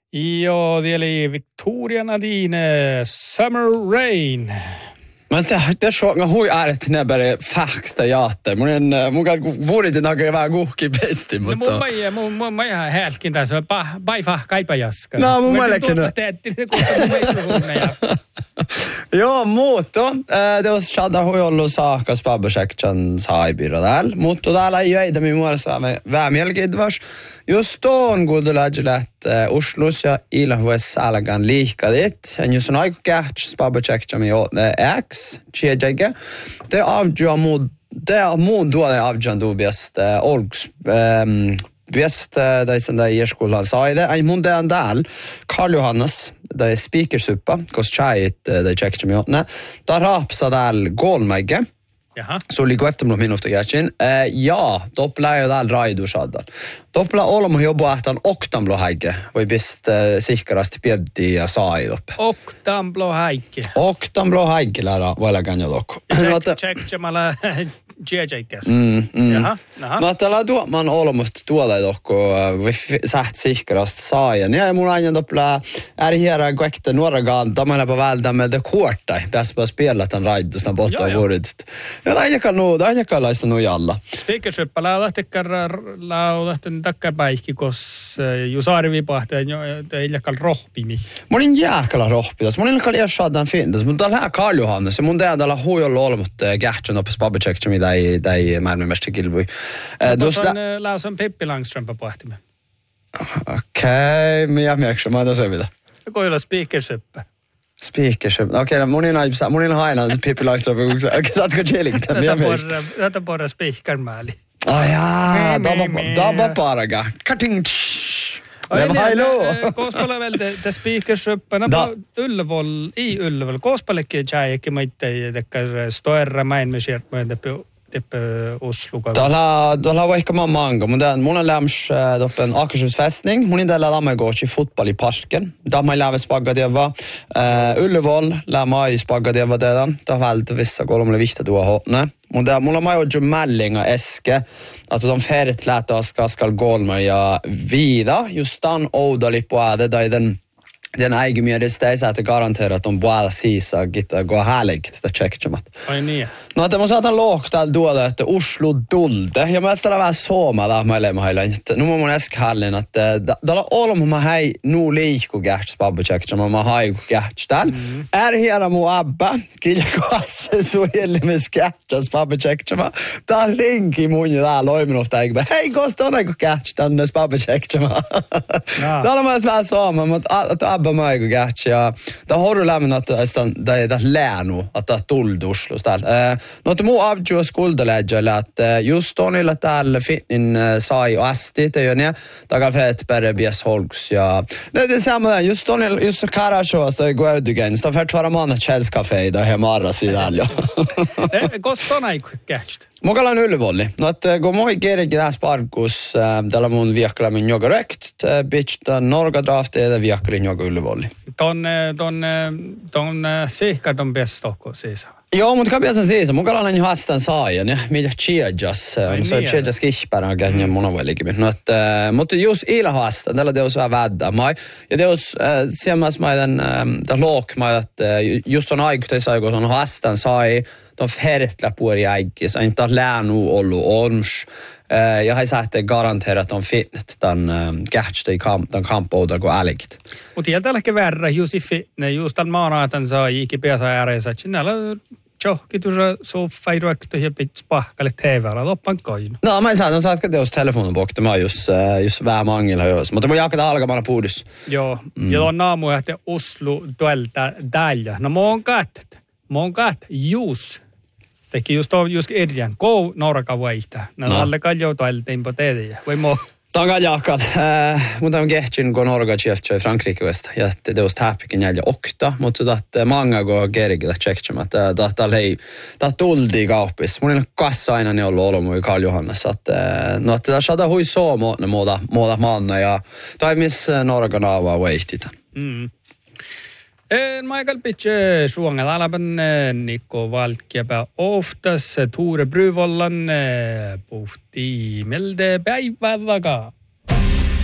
Ja, det är Victoria Nadine, Summer Rain. Men det såg hur är det när bara fakta jätte. Men vore det några var god i bäst mutta. Mun hälkin tässä paifa kaipajaska. No, mun mielestä. Joo, mutta jos saada huijollu saakka spabasekchan saibira täällä. Mutta täällä ei jäitä minun muassa vähmielkiintois. Just on kuuntelijat, että Oslos ja Ilahvues algan liikadit. En just on aika kähtsi spabasekchan mi åtne X, tjejäge. Det avgör mod då det avgör då bäst olks bäst det som där skolan sa det en modern del Karl Johannes det speakersuppa kost chait det checkar mig åtne där rapsa där golmegge. Jaha. Så ligger efter några minuter gärchen. Ja, doppla ju där raidu saddan. Doppla olom jobba att han oktanblå hägge. Och bist säkrast pebdi ja sai dopp. Oktanblå hägge. Oktanblå hägge lära valla ganja dock. Check mala jejekas. Jaha. No tällä tuo man olomust tuolla dock och vi satt säkrast sai. Ja mun aina doppla är här gåkte några gånger då man på väl med det korta. Bäst på spelet han raidu sen borta vurit. Ja aina kallaista no jalla. Speakership laudaten takkapäikki kos Jusaari pahti ja iljakal rohpimi. Mun on jääkala rohpidas. Mun iljakal ersadan finnas. Mun tällä här Karl Johannes. Mun tällä huijolla olmut kähtsön op spabacheck mitä ei maailmanmesta kilvui. Tuossa lausan Pippi Langström pahtimme. Okei, minä mielestä mä tässä mitä. Koilla speakership. Speakership. Okei, mun on aina Pippi Langström. Okei, saatko chillikta? Tätä porra speakermäli. Jaa, dabba paraga. Cutting. Kospala väl det speakershipparna på Ullevål. Kospalekin jäikin meitte tekkar stoerra mäinmesiert med Oslo. Tuolla on ehkä manga, mutta mun on lämms toppen Akershus fästning. Mun indella lämma går till fotboll i parken. Där man lämmer spagadieva. Ullevål lämma i spagadieva där. Där väldigt vissa går om det viktigt då ha. Nej. Mutta mulla on jo mellinga äske att de färdigt lätta ska golma ja vida just den odali på det den egen mielestä että garanterar att de båda sisa gitta gå härligt det checkchamat. Ai niin. No että mun saatan lohtaa tuoda että Oslo dulde. Ja mä sitä vähän sooma da mä heilan. Nu mun äskhallen että dalla olom mä hei nu liikku gähts babba checkchamat mä hei gähts där. Är hela mu abba kilja kasse så helle med sketchas babba checkchamat. Da linki mun ja loimen ofta ei. Hei kostona ku gähts den babba checkchamat. Dalla mä vähän sooma mutta abba maigo gacha da har lämnat det lärno att det told Oslo stall no te mo avjo skuldalägga att just då ni lät all fitnin sai och asti det gör ni dagar fet bara bs holks ja det samma just då ni just karasho så går ut igen så för två månader Chelsea café där hemma sidan ja det kostar inte catched. Mogalan Ullevåli. No että kun moi kerrankin tässä parkus tällä mun viakkalamin joka rekt bitch Norga drafte ja viakkalin joka Ullevåli. Ton sihkadon bestokko siis. Joo, mutta kapiassa siis. Mogalan jo hastan saajan ja mitä chiajas. Så chiajas kihpärä gänjä monovellikin. No että mutta just ila hastan tällä teos vähän vädda mai. Ja teos semmas mai den lok mai att just on aikuisesti sai kun on hastan sai de färtla på i ägg så inte lärno ollo orms jag har sagt det garanterat de fitnet den catch the kamp och gå ärligt. Mutta helt enkelt värre just i fitne just den maanatan sai ikipeässä ääressä sinällä johkitus så fairuakto ja pits pahkalle TV:llä loppan koin. No mä sanon saatko teos telefonin bokta mä just vähän mangilla jos mutta mä jakata alkamana puudus. Joo ja on naamu että Oslo tuolta tällä. No mä oon kat jus teki just erjan go Norga vaihtaa. No alle kaljo tuoltiin på tedia. Vai mo Taga jakan. Mutta on kehtsin kun Norga chefcha i Frankrike vest. Ja det was tapikin jäljä okta, mutta att många går gerigillä checkchamat. Att allei dat tuldi kaupis. Mun kassa aina ne ollut olomu i Karl Johannes att no att där sada hui så moda manna ja tai miss Norga nava vaihtit. Michael Pitche suonga alaban Nikko Valkjapä oftas Tore Bryvollan puhti melde päivä vaga.